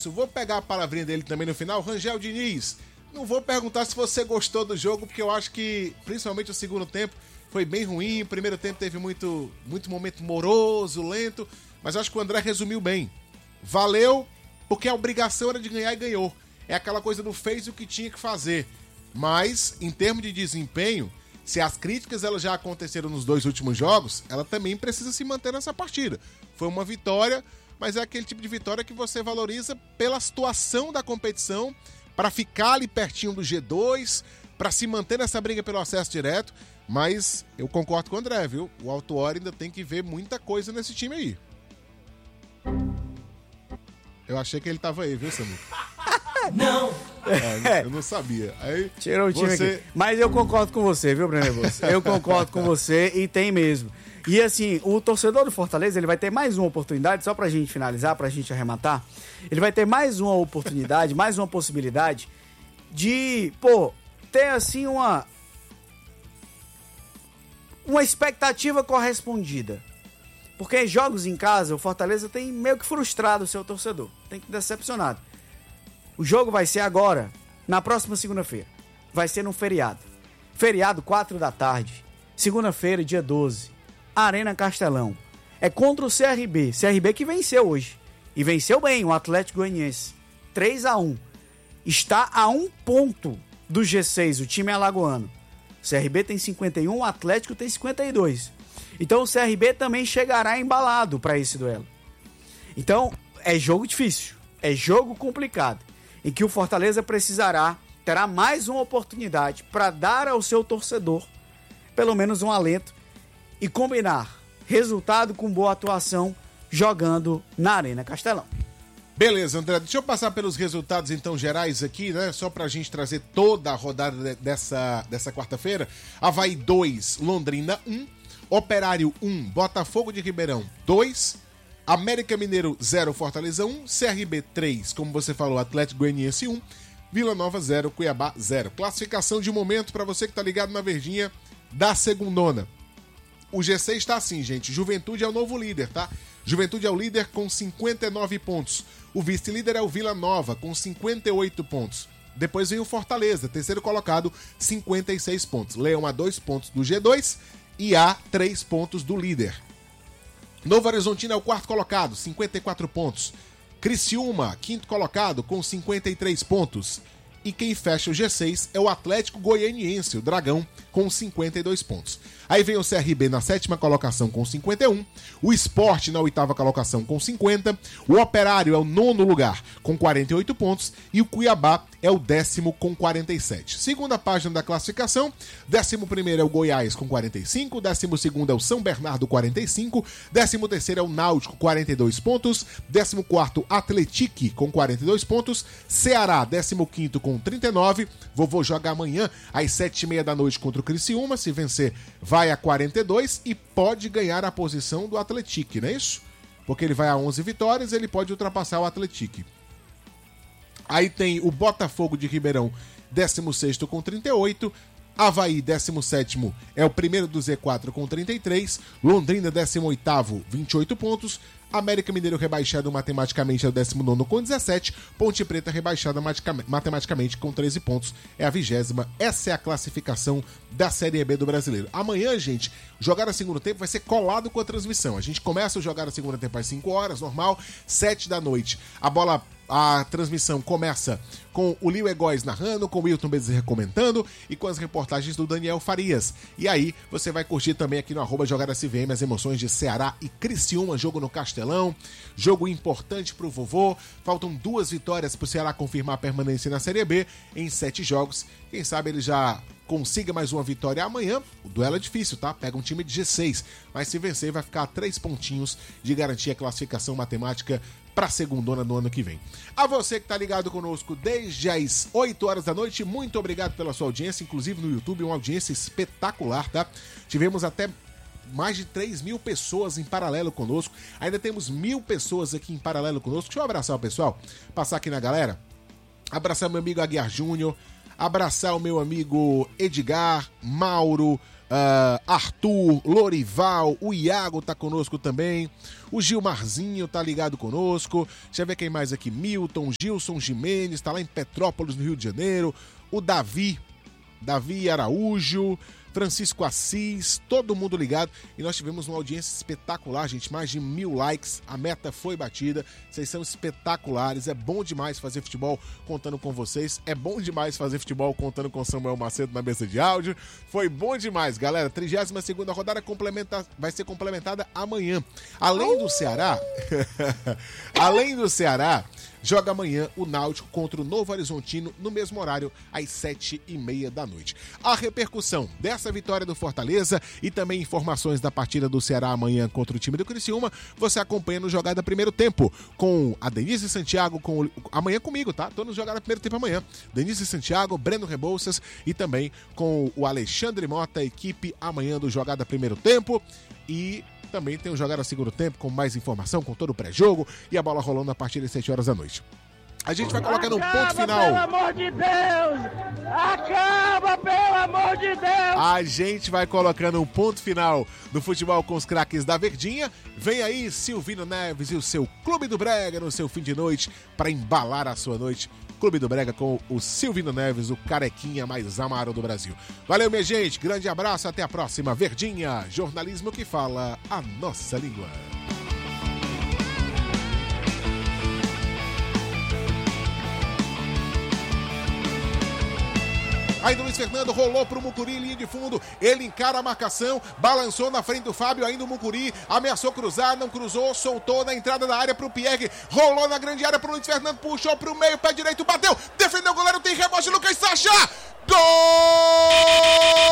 isso, vou pegar a palavrinha dele também no final. Rangel Diniz, não vou perguntar se você gostou do jogo, porque eu acho que, principalmente o segundo tempo, foi bem ruim. O primeiro tempo teve muito momento moroso, lento, mas eu acho que o André resumiu bem. Valeu, porque a obrigação era de ganhar e ganhou. É aquela coisa do fez o que tinha que fazer. Mas, em termos de desempenho, se as críticas elas já aconteceram nos 2 últimos jogos, ela também precisa se manter nessa partida. Foi uma vitória, mas é aquele tipo de vitória que você valoriza pela situação da competição, para ficar ali pertinho do G2, para se manter nessa briga pelo acesso direto. Mas eu concordo com o André, viu? O Autuori ainda tem que ver muita coisa nesse time aí. Eu achei que ele tava aí, viu, Samu? Não! Eu não sabia. Aí, tirou o time aqui. Mas eu concordo com você, viu, Breno Rebouças? Eu concordo com você e tem mesmo. E assim, o torcedor do Fortaleza, ele vai ter mais uma oportunidade, só pra gente finalizar, pra gente arrematar. Ele vai ter mais uma oportunidade, mais uma possibilidade de, ter assim uma expectativa correspondida. Porque em jogos em casa, o Fortaleza tem meio que frustrado o seu torcedor. Tem que decepcionado. O jogo vai ser agora, na próxima segunda-feira. Vai ser num feriado. Feriado, 4 da tarde. Segunda-feira, dia 12. Arena Castelão. É contra o CRB. CRB que venceu hoje. E venceu bem o Atlético Goianiense. 3-1. Está a 1 ponto do G6, o time alagoano. O CRB tem 51, o Atlético tem 52. Então o CRB também chegará embalado para esse duelo. Então é jogo difícil, é jogo complicado, em que o Fortaleza terá mais uma oportunidade para dar ao seu torcedor pelo menos um alento e combinar resultado com boa atuação jogando na Arena Castelão. Beleza, André, deixa eu passar pelos resultados então gerais aqui, né, só pra gente trazer toda a rodada dessa quarta-feira. Avaí 2, Londrina 1, Operário 1, Botafogo de Ribeirão 2, América Mineiro 0, Fortaleza 1, CRB 3, como você falou, Atlético Goianiense 1, Vila Nova 0, Cuiabá 0. Classificação de momento pra você que tá ligado na verdinha da segundona. O G6 está assim, gente. Juventude é o novo líder, tá? Juventude é o líder com 59 pontos. O vice-líder é o Vila Nova, com 58 pontos. Depois vem o Fortaleza, terceiro colocado, 56 pontos. Leão a 2 pontos do G2 e a 3 pontos do líder. Novo Horizontino é o quarto colocado, 54 pontos. Criciúma, quinto colocado, com 53 pontos. E quem fecha o G6 é o Atlético Goianiense, o Dragão, com 52 pontos. Aí vem o CRB na sétima colocação com 51, o Sport na oitava colocação com 50, o Operário é o nono lugar com 48 pontos e o Cuiabá é o 10º com 47. Segunda página da classificação, 11º é o Goiás com 45, 12º é o São Bernardo 45, 13º é o Náutico 42 pontos, 14º Atlético com 42 pontos, Ceará 15º com 39, Vovô joga amanhã às 7h30 da noite contra o Criciúma, se vencer vai a 42 e pode ganhar a posição do Atlético, não é isso? Porque ele vai a 11 vitórias, ele pode ultrapassar o Atlético. Aí tem o Botafogo de Ribeirão, 16º com 38, Avaí, 17º, é o primeiro do Z4 com 33, Londrina, 18º, 28 pontos, América Mineiro rebaixado matematicamente é o 19º com 17, Ponte Preta rebaixada matematicamente com 13 pontos, é a 20ª. Essa é a classificação da Série B do Brasileiro. Amanhã, gente, jogar a segundo tempo vai ser colado com a transmissão. A gente começa a jogar a segunda tempo às 5 horas, normal, 7 da noite. A transmissão começa com o Lio Egóis narrando, com o Wilton Bezerra comentando e com as reportagens do Daniel Farias. E aí, você vai curtir também aqui no @JogarSVM as emoções de Ceará e Criciúma, jogo no Castelão, jogo importante pro vovô. Faltam 2 vitórias pro Ceará confirmar a permanência na Série B em 7 jogos. Quem sabe ele já consiga mais uma vitória amanhã. O duelo é difícil, tá? Pega um time de G6, mas se vencer vai ficar a 3 pontinhos de garantir a classificação matemática para a segundona no ano que vem. A você que tá ligado conosco desde as 8 horas da noite, muito obrigado pela sua audiência, inclusive no YouTube, uma audiência espetacular, tá? Tivemos até mais de 3.000 pessoas em paralelo conosco, ainda temos 1.000 pessoas aqui em paralelo conosco. Deixa eu abraçar o pessoal, passar aqui na galera, abraçar meu amigo Aguiar Júnior, abraçar o meu amigo Edgar, Mauro, Arthur, Lorival, o Iago tá conosco também, o Gilmarzinho tá ligado conosco, deixa eu ver quem mais aqui, Milton, Gilson Jimenez, tá lá em Petrópolis, no Rio de Janeiro, o Davi Araújo, Francisco Assis, todo mundo ligado, e nós tivemos uma audiência espetacular, gente, mais de 1000 likes, a meta foi batida, vocês são espetaculares, é bom demais fazer futebol contando com vocês, é bom demais fazer futebol contando com Samuel Macedo na mesa de áudio, foi bom demais, galera, 32ª rodada vai ser complementada amanhã, além do Ceará, joga amanhã o Náutico contra o Novo Horizontino no mesmo horário, às 7h30 da noite. A repercussão dessa vitória do Fortaleza e também informações da partida do Ceará amanhã contra o time do Criciúma, você acompanha no Jogada Primeiro Tempo, com a Denise Santiago, amanhã comigo, tá? Tô no Jogada Primeiro Tempo amanhã. Denise Santiago, Breno Rebouças e também com o Alexandre Mota, equipe amanhã do Jogada Primeiro Tempo. E também tem o Jogada Segundo Tempo com mais informação, com todo o pré-jogo e a bola rolando a partir das 7 horas da noite. A gente vai colocar um ponto final. Pelo amor de Deus! Acaba, pelo amor de Deus! A gente vai colocando um ponto final do futebol com os craques da Verdinha. Vem aí Silvino Neves e o seu Clube do Brega no seu fim de noite para embalar a sua noite. Clube do Brega com o Silvino Neves, o carequinha mais amaro do Brasil. Valeu, minha gente. Grande abraço. Até a próxima. Verdinha, jornalismo que fala a nossa língua. Ainda o Luiz Fernando rolou pro Mucuri, linha de fundo, ele encara a marcação, balançou na frente do Fábio, ainda o Mucuri, ameaçou cruzar, não cruzou, soltou na entrada da área pro Pierre, rolou na grande área pro Luiz Fernando, puxou pro meio, pé direito, bateu, defendeu o goleiro, tem rebote, Lucas Sacha, gol!